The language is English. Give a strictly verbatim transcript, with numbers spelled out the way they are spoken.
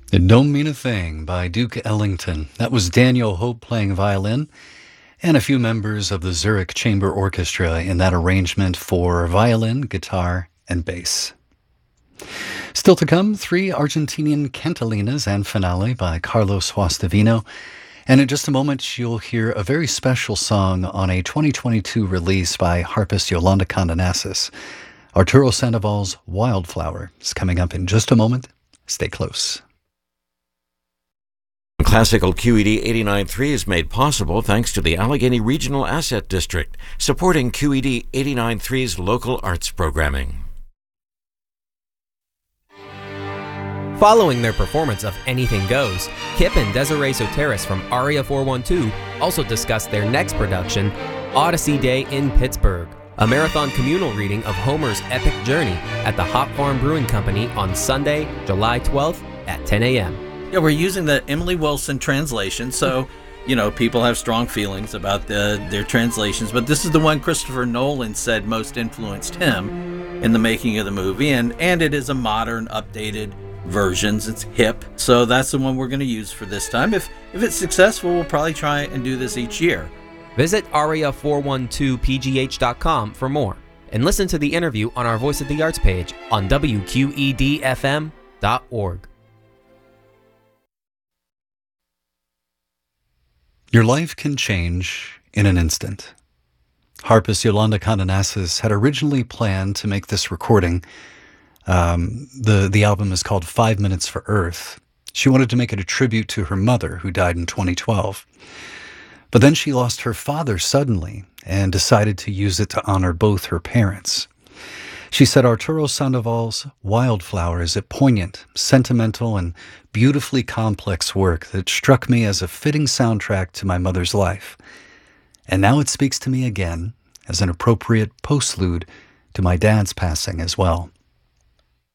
It Don't Mean a Thing by Duke Ellington. That was Daniel Hope playing violin, and a few members of the Zurich Chamber Orchestra in that arrangement for violin, guitar, and bass. Still to come, three Argentinian cantalinas and finale by Carlos Huastavino. And in just a moment, you'll hear a very special song on a twenty twenty-two release by harpist Yolanda Condenassis. Arturo Sandoval's Wildflower is coming up in just a moment. Stay close. Classical Q E D eighty-nine point three is made possible thanks to the Allegheny Regional Asset District, supporting Q E D eighty-nine point three's local arts programming. Following their performance of Anything Goes, Kip and Desiree Soteris from Aria four one two also discussed their next production, Odyssey Day in Pittsburgh, a marathon communal reading of Homer's epic journey at the Hop Farm Brewing Company on Sunday, July twelfth at ten a.m. Yeah, we're using the Emily Wilson translation, so, you know, people have strong feelings about the, their translations, but this is the one Christopher Nolan said most influenced him in the making of the movie, and, and it is a modern, updated versions. It's hip, so that's the one we're going to use for this time. If if it's successful, we'll probably try and do this each year. Visit aria four one two p g h dot com for more, and listen to the interview on our Voice of the Arts page on w q e d f m dot org. Your life can change in an instant. Harpist Yolanda Condenassis had originally planned to make this recording. Um, the, the album is called Five Minutes for Earth. She wanted to make it a tribute to her mother, who died in twenty twelve. But then she lost her father suddenly and decided to use it to honor both her parents. She said Arturo Sandoval's Wildflower is a poignant, sentimental, and beautifully complex work that struck me as a fitting soundtrack to my mother's life. And now it speaks to me again as an appropriate postlude to my dad's passing as well.